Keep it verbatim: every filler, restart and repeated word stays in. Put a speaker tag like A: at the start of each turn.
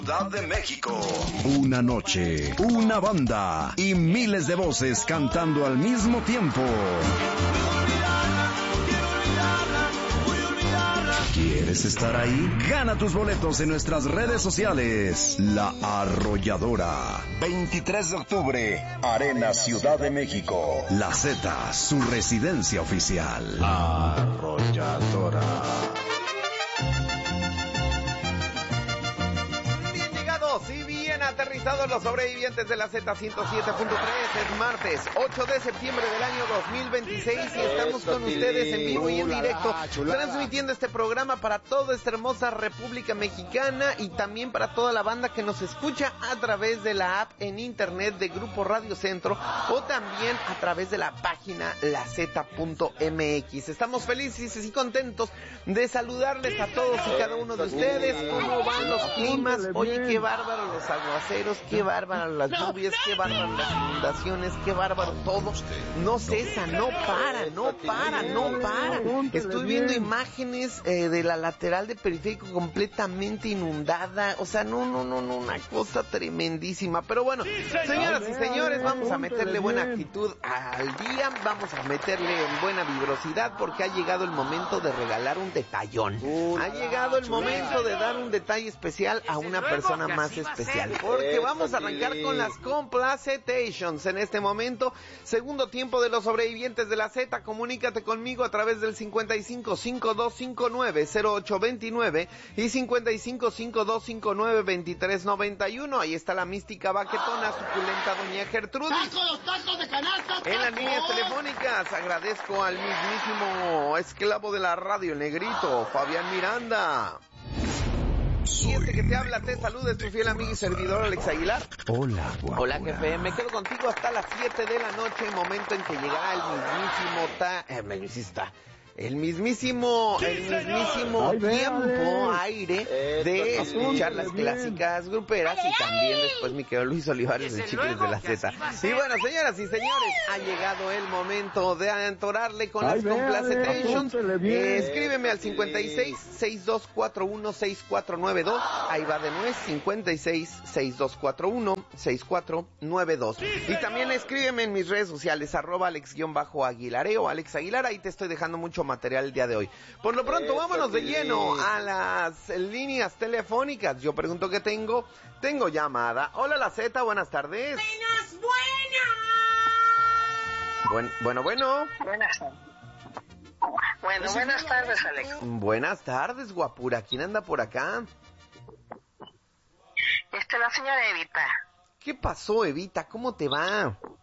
A: Ciudad de México. Una noche, una banda y miles de voces cantando al mismo tiempo. ¿Quieres estar ahí? Gana tus boletos en nuestras redes sociales. La Arrolladora. veintitrés de octubre, Arena Ciudad de México. La Z, su residencia oficial. Arrolladora.
B: Y bien aterrizados los sobrevivientes de la Z ciento siete punto tres. Es martes ocho de septiembre del año dos mil veintiséis y estamos con ustedes en vivo y en directo, transmitiendo este programa para toda esta hermosa República Mexicana y también para toda la banda que nos escucha a través de la app en internet de Grupo Radio Centro o también a través de la página la z punto m x. Estamos felices y contentos de saludarles a todos y cada uno de ustedes. ¿Cómo van los climas? Oye, qué bárbaro los aguaceros, qué bárbaro las lluvias, qué bárbaro las inundaciones, qué bárbaro todo. No cesa, no para, no para, no para. Estoy viendo imágenes eh, de la lateral de Periférico completamente inundada. O sea, no, no, no, no, una cosa tremendísima. Pero bueno, señoras y señores, vamos a meterle buena actitud al día, vamos a meterle buena vibrosidad porque ha llegado el momento de regalar un detallón. Ha llegado el momento de dar un detalle especial a una persona más especial, porque vamos a arrancar con las Complacetations en este momento. Segundo tiempo de los sobrevivientes de la Z. Comunícate conmigo a través del cincuenta y cinco, cincuenta y dos cincuenta y nueve, cero ocho veintinueve y cincuenta y cinco, cincuenta y dos cincuenta y nueve, veintitrés noventa y uno. Ahí está la mística baquetona, suculenta doña Gertrudis. En las líneas telefónicas agradezco al mismísimo esclavo de la radio, negrito, Fabián Miranda. Y este que te habla, te saluda, es tu fiel amigo y servidor Alex Aguilar.
A: Hola, guapura.
B: Hola, jefe, me quedo contigo hasta las siete de la noche, momento en que llegará el mismísimo ta... Eh, mismista... El mismísimo, el mismísimo Ay, tiempo, aire de escuchar las clásicas gruperas y también después mi querido Luis Olivares de Chicles de la Z. Y bueno, señoras y señores, ha llegado el momento de entorarle con Ay, las Complacetations. Eh, escríbeme al cincuenta y seis, sesenta y dos cuarenta y uno, sesenta y cuatro noventa y dos. Ahí va de nuez, cincuenta y seis, sesenta y dos cuarenta y uno, sesenta y cuatro noventa y dos. Y también escríbeme en mis redes sociales, arroba Alex-Aguilareo, Alex Aguilar, ahí te estoy dejando mucho material el día de hoy. Por lo pronto, vámonos de lleno a las líneas telefónicas. Yo pregunto qué tengo. Tengo llamada. Hola, la Z, buenas tardes.
C: Buenas, buenas.
B: Buen, bueno, bueno.
C: Buenas tardes. Bueno, buenas tardes, Alex.
B: Buenas tardes, guapura. ¿Quién anda por acá?
C: Esta es la señora Evita.
B: ¿Qué pasó, Evita? ¿Cómo te va?